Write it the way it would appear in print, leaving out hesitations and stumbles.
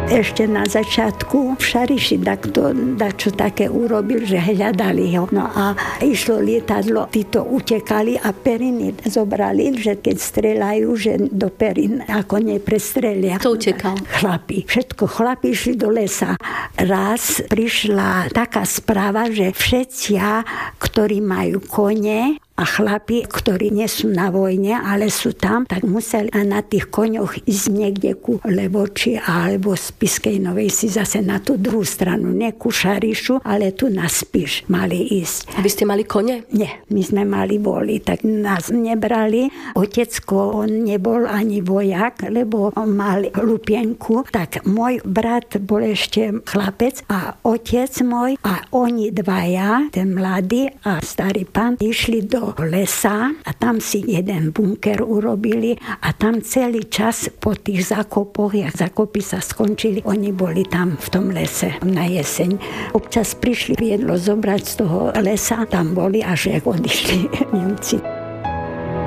Ešte na začiatku v Šariši dačo také urobil, že hľadali ho. No a išlo lietadlo, títo utekali a periny zobrali, že keď strelajú, že do perín ako neprestrelia. Kto utekal? Chlapi. Všetko chlapi išli do lesa. Raz prišla taká správa, že všetci, ktorí majú kone a chlapi, ktorí nie sú na vojne, ale sú tam, tak museli na tých koňoch ísť niekde ku Levoči alebo z Spišskej Novej si zase na tú druhú stranu, nie ku Šarišu, ale tu na Spiš mali ísť. A vy ste mali kone? Nie, my sme mali voli, tak nás nebrali. Otecko, on nebol ani vojak, lebo on mal lupienku, tak môj brat bol ešte chlapec a otec môj a oni dvaja, ten mladý a starý pán, išli do lesa a tam si jeden bunker urobili a tam celý čas po tých zákopoch, jak zákopy sa skončili, oni boli tam v tom lese na jeseň. Občas prišli jedlo zobrať z toho lesa, tam boli až jak odišli Nemci.